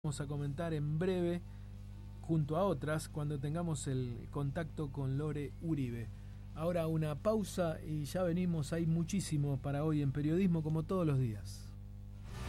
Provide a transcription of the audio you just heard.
Vamos a comentar en breve, junto a otras, cuando tengamos el contacto con Lore Uribe. Ahora una pausa y ya venimos, hay muchísimo para hoy en periodismo como todos los días.